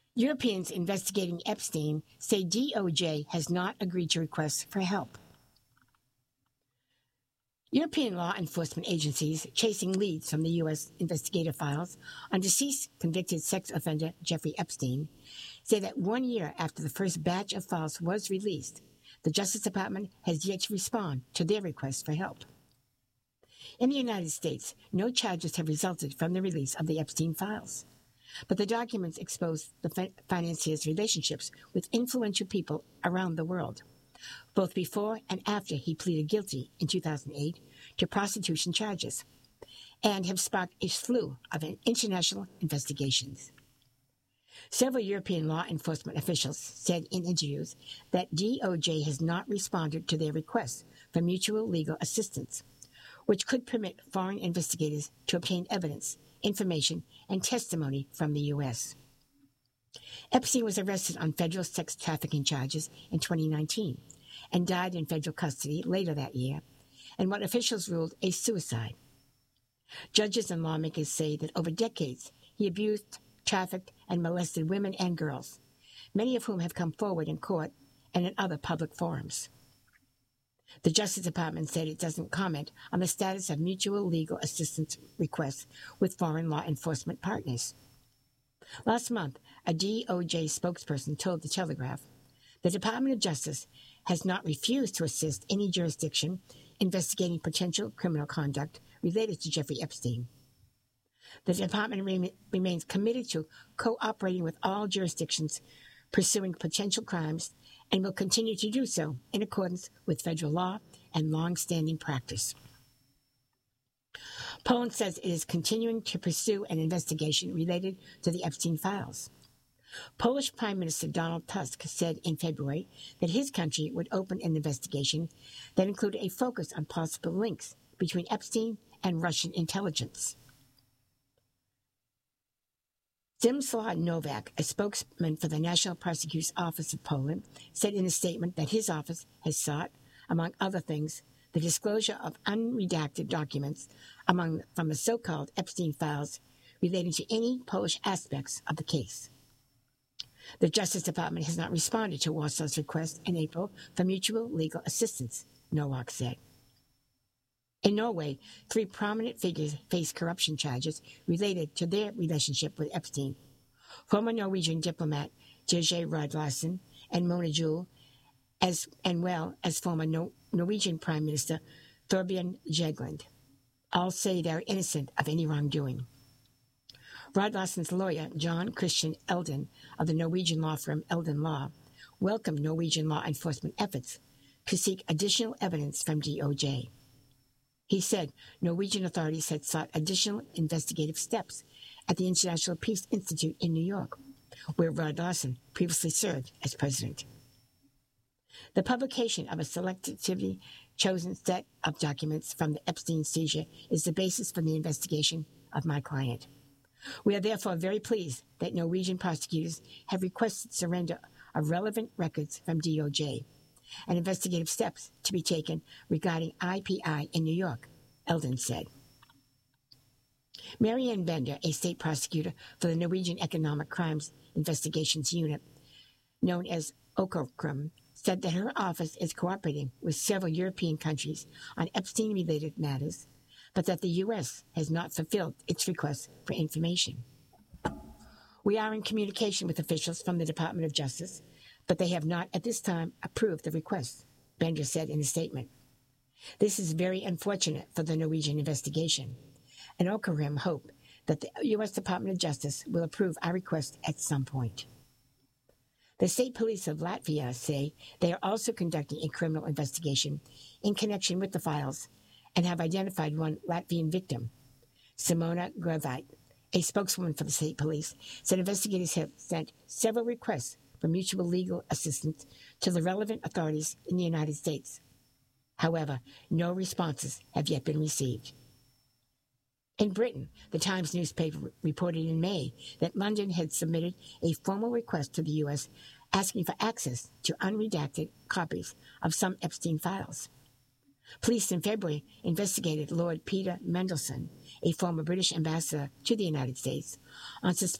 Europeans investigating Epstein say DOJ has not agreed to requests for help. European law enforcement agencies chasing leads from the U.S. investigative files on deceased convicted sex offender Jeffrey Epstein say that 1 year after the first batch of files was released, the Justice Department has yet to respond to their request for help. In the United States, no charges have resulted from the release of the Epstein files, but the documents expose the financier's relationships with influential people around the world, both before and after he pleaded guilty in 2008 to prostitution charges, and have sparked a slew of international investigations. Several European law enforcement officials said in interviews that DOJ has not responded to their requests for mutual legal assistance, which could permit foreign investigators to obtain evidence, information, and testimony from the U.S. Epstein was arrested on federal sex trafficking charges in 2019 and died in federal custody later that year, and what officials ruled a suicide. Judges and lawmakers say that over decades he abused, trafficked, and molested women and girls, many of whom have come forward in court and in other public forums. The Justice Department said it doesn't comment on the status of mutual legal assistance requests with foreign law enforcement partners. Last month, a DOJ spokesperson told The Telegraph, the Department of Justice has not refused to assist any jurisdiction investigating potential criminal conduct related to Jeffrey Epstein. The department remains committed to cooperating with all jurisdictions pursuing potential crimes and will continue to do so in accordance with federal law and long-standing practice. Poland says it is continuing to pursue an investigation related to the Epstein files. Polish Prime Minister Donald Tusk said in February that his country would open an investigation that included a focus on possible links between Epstein and Russian intelligence. Zdzisław Novak, a spokesman for the National Prosecutor's Office of Poland, said in a statement that his office has sought, among other things, the disclosure of unredacted documents from the so-called Epstein files relating to any Polish aspects of the case. The Justice Department has not responded to Warsaw's request in April for mutual legal assistance, Novak said. In Norway, 3 prominent figures face corruption charges related to their relationship with Epstein. Former Norwegian diplomat Geir Rod-Larsen and Mona Juul, as well as former Norwegian Prime Minister Thorbjørn Jagland. All say they are innocent of any wrongdoing. Rod-Larsen's lawyer, John Christian Elden, of the Norwegian law firm Elden Law, welcomed Norwegian law enforcement efforts to seek additional evidence from DOJ. He said Norwegian authorities had sought additional investigative steps at the International Peace Institute in New York, where Rod-Larsen previously served as president. The publication of a selectively chosen set of documents from the Epstein seizure is the basis for the investigation of my client. We are therefore very pleased that Norwegian prosecutors have requested surrender of relevant records from DOJ and investigative steps to be taken regarding IPI in New York, Elden said. Marianne Bender, a state prosecutor for the Norwegian Economic Crimes Investigations Unit, known as Økokrim, said that her office is cooperating with several European countries on Epstein-related matters, but that the U.S. has not fulfilled its request for information. We are in communication with officials from the Department of Justice, but they have not at this time approved the request, Bender said in a statement. This is very unfortunate for the Norwegian investigation, and Økokrim hope that the U.S. Department of Justice will approve our request at some point. The state police of Latvia say they are also conducting a criminal investigation in connection with the files and have identified one Latvian victim, Simona Grevite. A spokeswoman for the state police said investigators have sent several requests for mutual legal assistance to the relevant authorities in the United States. However, no responses have yet been received. In Britain, the Times newspaper reported in May that London had submitted a formal request to the U.S. asking for access to unredacted copies of some Epstein files. Police in February investigated Lord Peter Mandelson, a former British ambassador to the United States, on suspicion